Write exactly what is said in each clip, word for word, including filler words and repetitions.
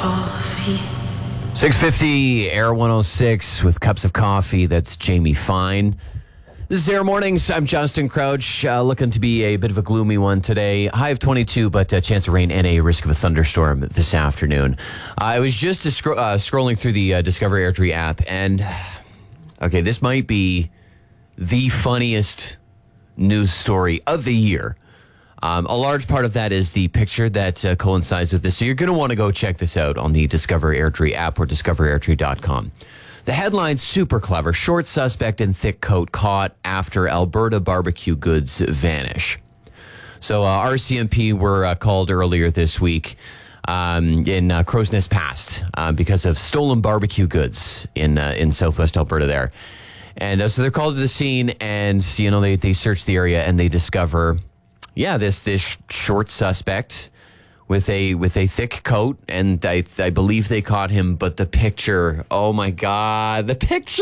coffee. six fifty, Air one oh six with cups of coffee. That's Jamie Fine. This is Air Mornings. I'm Justin Crouch, uh, looking to be a bit of a gloomy one today. High of twenty-two, but a chance of rain and a risk of a thunderstorm this afternoon. Uh, I was just uh, scro- uh, scrolling through the uh, Discover Airdrie app, and okay, this might be the funniest news story of the year. Um, a large part of that is the picture that uh, coincides with this. So you're going to want to go check this out on the Discover Airdrie app or discover airdrie dot com. The headline's super clever. Short suspect in thick coat caught after Alberta barbecue goods vanish. So uh, R C M P were uh, called earlier this week um, in uh, Crow's Nest Pass uh, because of stolen barbecue goods in uh, in southwest Alberta there. And uh, so they're called to the scene, and you know they they search the area and they discover, yeah, this this short suspect with a with a thick coat, and I I believe they caught him. But the picture, oh my God, the picture!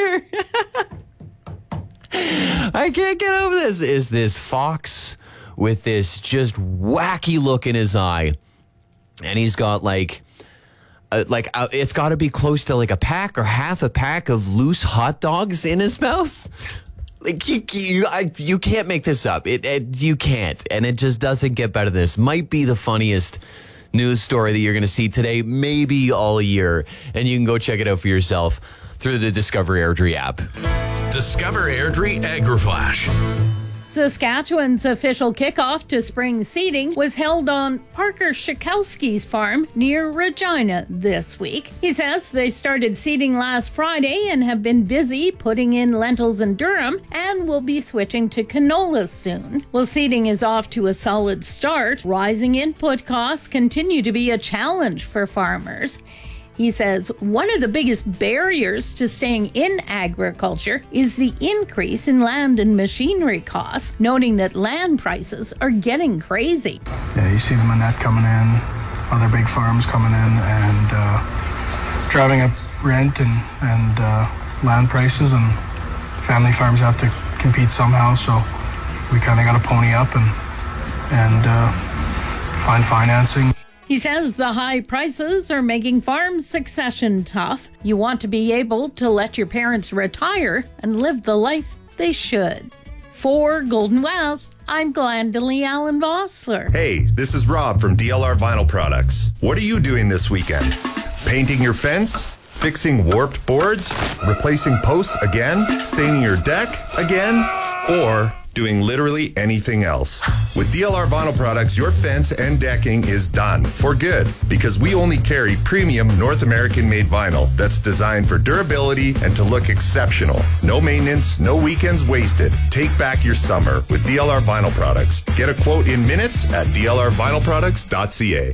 I can't get over this. Is this fox with this just wacky look in his eye, and he's got like. Uh, like uh, it's got to be close to like a pack or half a pack of loose hot dogs in his mouth. Like you, you, I, you can't make this up. It, it, you can't, and it just doesn't get better than this. Might be the funniest news story that you're going to see today, maybe all year. And you can go check it out for yourself through the Discover Airdrie app. Discover Airdrie AgriFlash. Saskatchewan's official kickoff to spring seeding was held on Parker Schakowski's farm near Regina this week. He says they started seeding last Friday and have been busy putting in lentils and durum and will be switching to canola soon. Well, seeding is off to a solid start. Rising input costs continue to be a challenge for farmers. He says one of the biggest barriers to staying in agriculture is the increase in land and machinery costs, noting that land prices are getting crazy. Yeah, you see the Manette coming in, other big farms coming in, and uh, driving up rent and, and uh, land prices, and family farms have to compete somehow, so we kind of got to pony up and, and uh, find financing. He says the high prices are making farm succession tough. You want to be able to let your parents retire and live the life they should. For Golden West, I'm Glendalee Allen Vossler. Hey, this is Rob from D L R Vinyl Products. What are you doing this weekend? Painting your fence? Fixing warped boards? Replacing posts again? Staining your deck again? Or doing literally anything else? With D L R Vinyl Products, your fence and decking is done for good, because we only carry premium North American-made vinyl that's designed for durability and to look exceptional. No maintenance, no weekends wasted. Take back your summer with D L R Vinyl Products. Get a quote in minutes at d l r vinyl products dot c a.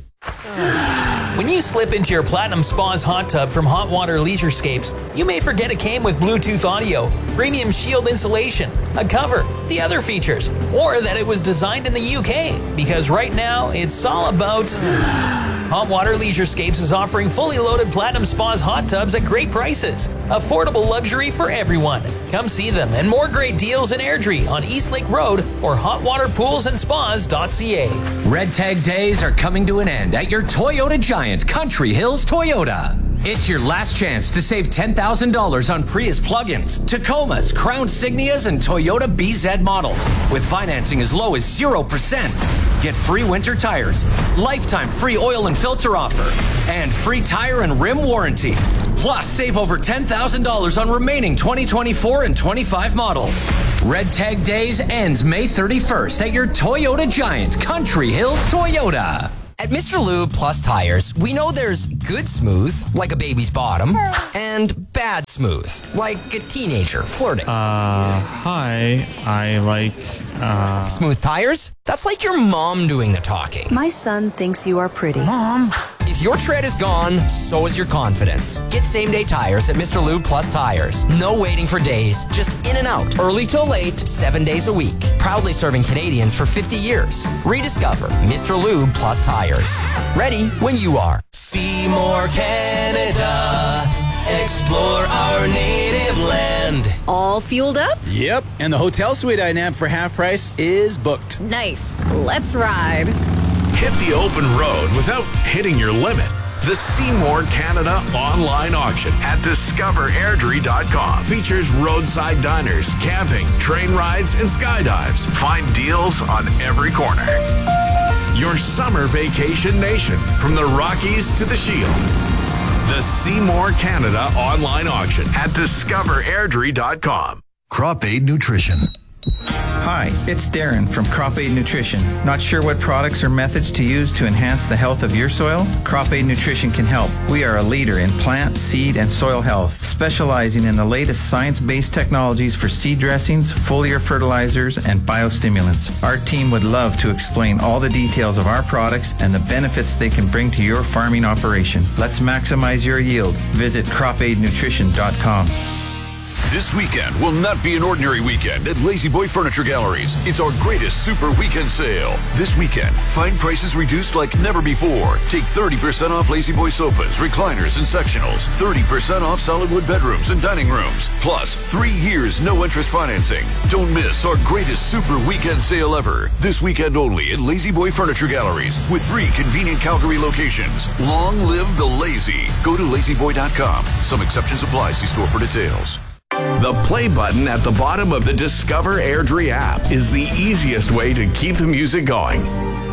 When you slip into your Platinum Spas hot tub from Hot Water Leisurescapes, you may forget it came with Bluetooth audio, premium shield insulation, a cover, the other features, or that it was designed in the U K, because right now it's all about... Hot Water Leisurescapes is offering fully loaded Platinum Spas hot tubs at great prices. Affordable luxury for everyone. Come see them and more great deals in Airdrie on East Lake Road or hot water pools and spas dot c a. Red Tag Days are coming to an end at your Toyota Giant, Country Hills Toyota. It's your last chance to save ten thousand dollars on Prius plug-ins, Tacomas, Crown Signias, and Toyota B Z models with financing as low as zero percent. Get free winter tires, lifetime free oil and filter offer, and free tire and rim warranty. Plus, save over ten thousand dollars on remaining twenty twenty-four and twenty-five models. Red Tag Days ends May thirty-first at your Toyota Giant, Country Hills Toyota. At Mister Lube Plus Tires, we know there's good smooth, like a baby's bottom, and bad smooth, like a teenager flirting. Uh, hi, I like, uh... Smooth tires? That's like your mom doing the talking. My son thinks you are pretty. Mom! If your tread is gone, so is your confidence. Get same-day tires at Mister Lube Plus Tires. No waiting for days, just in and out, early till late, seven days a week. Proudly serving Canadians for fifty years. Rediscover Mister Lube Plus Tires. Ready when you are. See more Canada. Explore our native land. All fueled up? Yep, and the hotel suite I nabbed for half price is booked. Nice. Let's ride. Hit the open road without hitting your limit. The Seymour Canada online auction at discover airdrie dot com features roadside diners, camping, train rides, and skydives. Find deals on every corner. Your summer vacation nation, from the Rockies to the Shield. The Seymour Canada online auction at discover airdrie dot com. Crop Aid Nutrition. Hi, it's Darren from Crop Aid Nutrition. Not sure what products or methods to use to enhance the health of your soil? Crop Aid Nutrition can help. We are a leader in plant, seed, and soil health, specializing in the latest science-based technologies for seed dressings, foliar fertilizers, and biostimulants. Our team would love to explain all the details of our products and the benefits they can bring to your farming operation. Let's maximize your yield. Visit crop aid nutrition dot com. This weekend will not be an ordinary weekend at Lazy Boy Furniture Galleries. It's our greatest super weekend sale. This weekend, find prices reduced like never before. Take thirty percent off Lazy Boy sofas, recliners, and sectionals. thirty percent off solid wood bedrooms and dining rooms. Plus, three years no interest financing. Don't miss our greatest super weekend sale ever. This weekend only at Lazy Boy Furniture Galleries with three convenient Calgary locations. Long live the lazy. Go to lazy boy dot com. Some exceptions apply. See store for details. The play button at the bottom of the Discover Airdrie app is the easiest way to keep the music going.